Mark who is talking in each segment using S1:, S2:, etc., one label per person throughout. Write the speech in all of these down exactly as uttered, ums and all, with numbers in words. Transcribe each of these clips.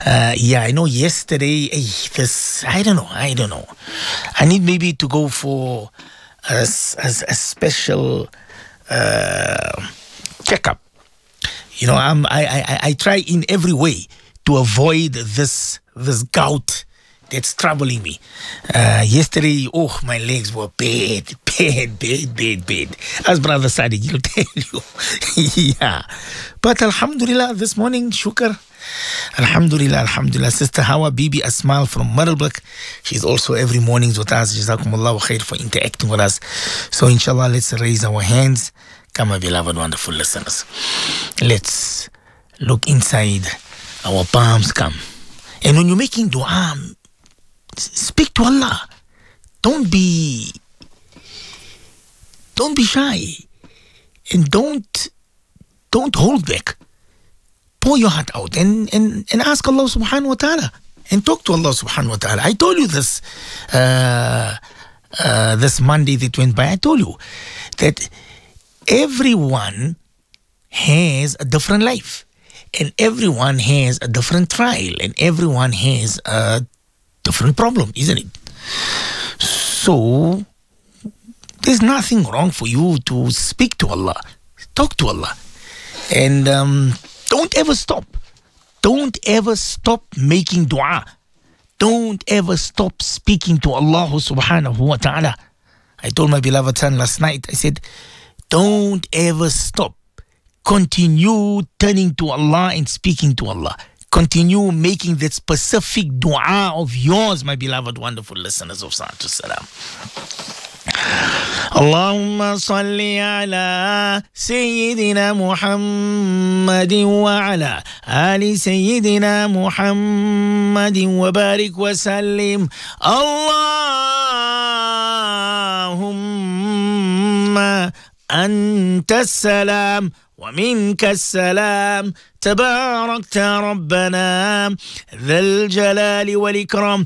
S1: Uh, yeah, I know yesterday, eh, this, I don't know, I don't know. I need maybe to go for a, s- a s- a special uh, checkup. You know, I'm, I, I, I I try in every way to avoid this this gout that's troubling me. Uh, yesterday, oh, my legs were bad, bad, bad, bad, bad. As Brother Sadiq, he'll tell you. Yeah. But Alhamdulillah, this morning, shukr. Alhamdulillah, Alhamdulillah. Sister Hawa Bibi Asmal from Marlbrook. She's also every morning with us. Jazakumullahu khair for interacting with us. So, inshallah, let's raise our hands. Come, my beloved, wonderful listeners. Let's look inside our palms. Come. And when you're making dua, speak to Allah. Don't be don't be shy. And don't don't hold back. Pour your heart out and, and, and ask Allah subhanahu wa ta'ala. And talk to Allah subhanahu wa ta'ala. I told you this uh, uh, this Monday that went by. I told you that everyone has a different life. And everyone has a different trial. And everyone has a different problem, isn't it? So, there's nothing wrong for you to speak to Allah. Talk to Allah. And um, don't ever stop. Don't ever stop making dua. Don't ever stop speaking to Allah subhanahu wa ta'ala. I told my beloved son last night, I said, don't ever stop. Continue turning to Allah and speaking to Allah. Continue making that specific dua of yours, my beloved, wonderful listeners of Salatu Salam. Allahumma salli ala Sayyidina Muhammadin wa ala Ali Sayyidina Muhammadin wa barik wa sallim. Allahumma anta salam ومنك السلام تباركت ربنا ذا الجلال والإكرام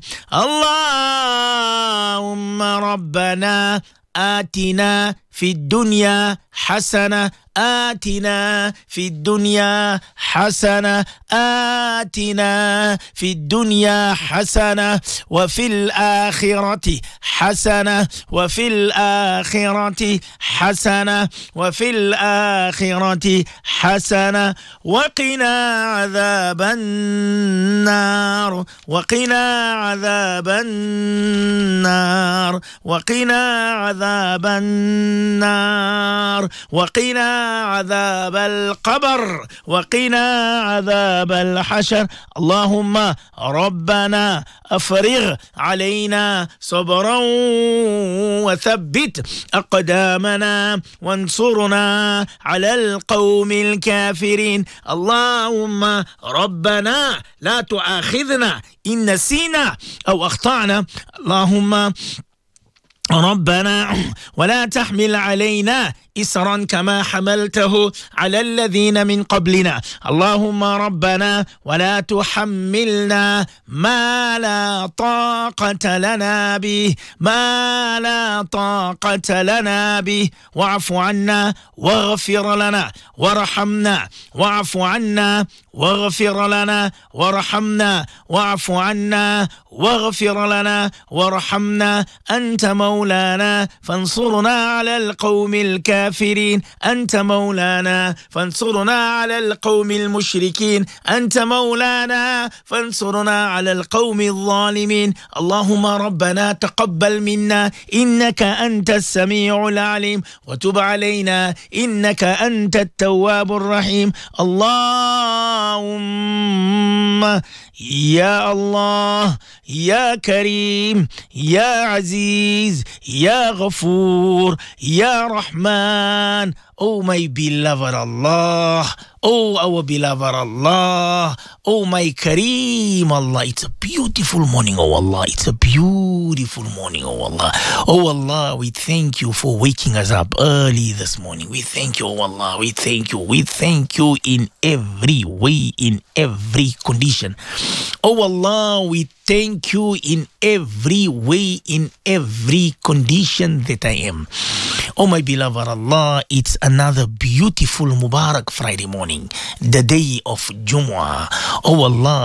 S1: اللهم ربنا آتنا في الدنيا حسنة آتنا في الدنيا حسنة آتنا في الدنيا حسنة وفي الآخرة حسنة وفي الآخرة حسنة وفي الآخرة حسنة وقنا عذاب النار وقنا عذاب النار وقنا عذاب النار وقنا عذاب القبر وقنا عذاب الحشر اللهم ربنا أفرغ علينا صبرا وثبت أقدامنا وانصرنا على القوم الكافرين اللهم ربنا لا تؤاخذنا إن نسينا أو أخطأنا اللهم ربنا ولا تحمل علينا إسرا كما حملته على الذين من قبلنا اللهم ربنا ولا تحملنا ما لا طاقة لنا به ما لا طاقة لنا به واعف عنا واغفر لنا وارحمنا واعف عنا واغفر لنا وارحمنا واعف عنا واغفر لنا وارحمنا أنت مولانا فانصرنا على القوم الكافرين أنت مولانا فانصرنا على القوم المشركين أنت مولانا فانصرنا على القوم الظالمين اللهم ربنا تقبل منا إنك أنت السميع العليم وتب علينا إنك أنت التواب الرحيم اللهم يا الله يا كريم يا عزيز يا غفور يا رحمن Oh my beloved Allah, oh our beloved Allah, oh my Kareem Allah. It's a beautiful morning, oh Allah. It's a beautiful morning, oh Allah. Oh Allah, we thank you for waking us up early this morning. We thank you, oh Allah. We thank you. We thank you in every way, in every condition. Oh Allah, we thank you in every way, in every condition that I am. Oh my beloved Allah, it's another beautiful Mubarak Friday morning, the day of Jumu'ah. Oh Allah,